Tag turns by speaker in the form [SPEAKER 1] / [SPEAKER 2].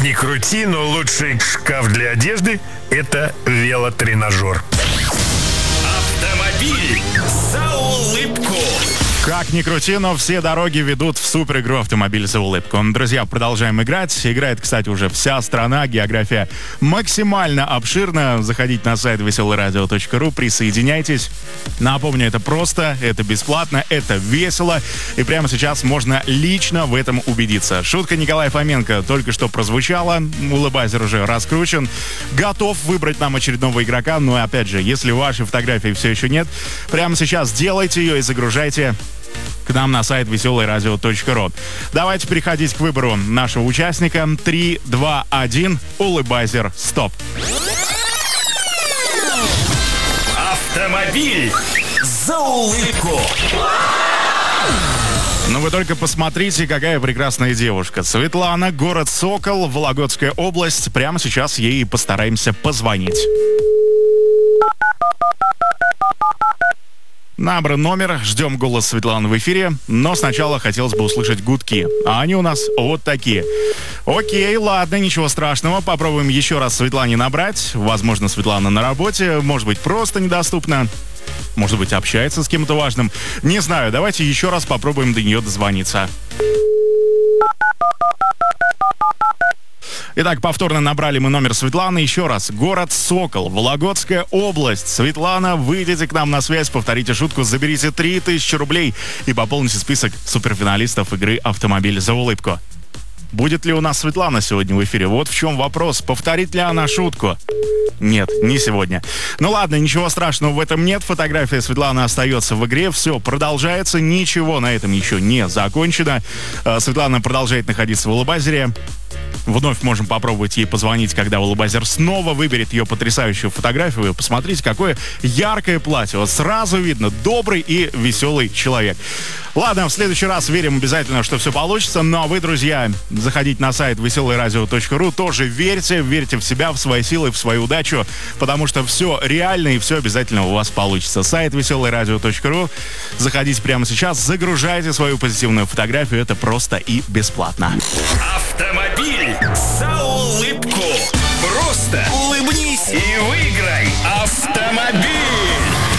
[SPEAKER 1] ни крути, но лучший шкаф для одежды – это велотренажер.
[SPEAKER 2] Автомобиль за улыбку.
[SPEAKER 3] Как ни крути, но все дороги ведут в суперигру «Автомобиль за улыбку». Друзья, продолжаем играть. Играет, кстати, уже вся страна. География максимально обширна. Заходите на сайт veselaradio.ru, присоединяйтесь. Напомню, это просто, это бесплатно, это весело. И прямо сейчас можно лично в этом убедиться. Шутка Николая Фоменко только что прозвучала. Улыбайзер уже раскручен. Готов выбрать нам очередного игрока. Но, опять же, если вашей фотографии все еще нет, прямо сейчас делайте ее и загружайте к нам на сайт veselaradio.ru. Давайте переходить к выбору нашего участника. 3, 2, 1. Улыбайзер, стоп.
[SPEAKER 2] Автомобиль за улыбку.
[SPEAKER 3] Ну вы только посмотрите, какая прекрасная девушка. Светлана, город Сокол, Вологодская область. Прямо сейчас ей постараемся позвонить. Набран номер, ждем голос Светланы в эфире, но сначала хотелось бы услышать гудки, а они у нас вот такие. Окей, ладно, ничего страшного, попробуем еще раз Светлане набрать. Возможно, Светлана на работе, может быть, просто недоступна, может быть, общается с кем-то важным. Не знаю, давайте еще раз попробуем до нее дозвониться. Итак, повторно набрали мы номер Светланы. Еще раз. Город Сокол, Вологодская область. Светлана, выйдите к нам на связь, повторите шутку, заберите 3000 рублей и пополните список суперфиналистов игры «Автомобиль за улыбку». Будет ли у нас Светлана сегодня в эфире? Вот в чем вопрос. Повторит ли она шутку? Нет, не сегодня. Ну ладно, ничего страшного в этом нет. Фотография Светланы остается в игре. Все продолжается. Ничего на этом еще не закончено. Светлана продолжает находиться в улыбайзере. Вновь можем попробовать ей позвонить, когда улыбайзер снова выберет ее потрясающую фотографию. Вы посмотрите, какое яркое платье. Вот сразу видно, добрый и веселый человек. Ладно, в следующий раз верим обязательно, что все получится. Ну а вы, друзья, заходите на сайт veselaradio.ru, тоже верьте в себя, в свои силы, в свою удачу, потому что все реально и все обязательно у вас получится. Сайт veselaradio.ru. Заходите прямо сейчас, загружайте свою позитивную фотографию, это просто и бесплатно.
[SPEAKER 2] Автомобиль за улыбку. Просто улыбнись и выиграй автомобиль.